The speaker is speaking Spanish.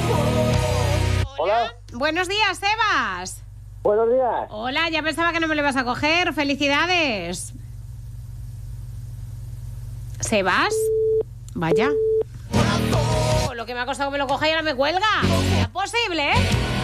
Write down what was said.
Hola. Buenos días, Sebas. Buenos días. Hola, ya pensaba que no me lo ibas a coger. Felicidades. ¿Sebas? Vaya. Lo que me ha costado que me lo coja y ahora me cuelga. ¿Es posible, eh?